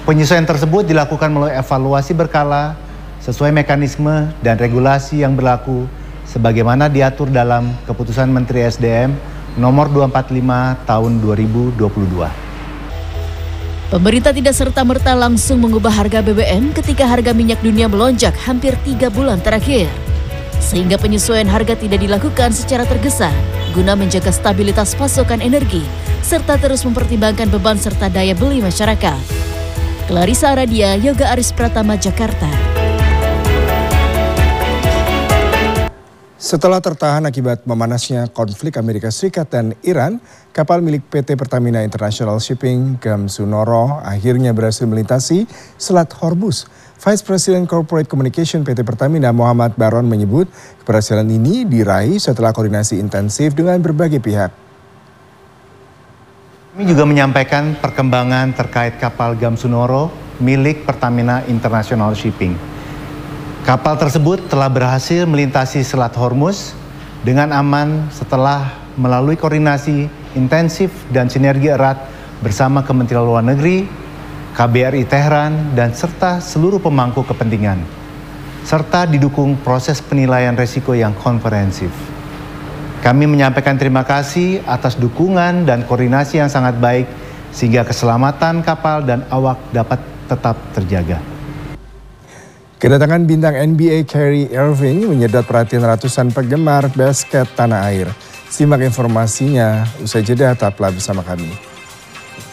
Penyesuaian tersebut dilakukan melalui evaluasi berkala sesuai mekanisme dan regulasi yang berlaku sebagaimana diatur dalam Keputusan Menteri SDM nomor 245 tahun 2022. Pemerintah tidak serta-merta langsung mengubah harga BBM ketika harga minyak dunia melonjak hampir 3 bulan terakhir. Sehingga penyesuaian harga tidak dilakukan secara tergesa guna menjaga stabilitas pasokan energi serta terus mempertimbangkan beban serta daya beli masyarakat. Clarissa Aradia, Yoga Aris Pratama, Jakarta. Setelah tertahan akibat memanasnya konflik Amerika Serikat dan Iran, kapal milik PT Pertamina International Shipping Gamsunoro akhirnya berhasil melintasi Selat Hormuz. Vice President Corporate Communication PT Pertamina Muhammad Baron menyebut keberhasilan ini diraih setelah koordinasi intensif dengan berbagai pihak. Kami juga menyampaikan perkembangan terkait kapal Gamsunoro milik Pertamina International Shipping. Kapal tersebut telah berhasil melintasi Selat Hormuz dengan aman setelah melalui koordinasi intensif dan sinergi erat bersama Kementerian Luar Negeri, KBRI Tehran, dan serta seluruh pemangku kepentingan, serta didukung proses penilaian risiko yang komprehensif. Kami menyampaikan terima kasih atas dukungan dan koordinasi yang sangat baik sehingga keselamatan kapal dan awak dapat tetap terjaga. Kedatangan bintang NBA Kyrie Irving menyedot perhatian ratusan penggemar basket tanah air. Simak informasinya usai jeda, tetaplah bersama kami.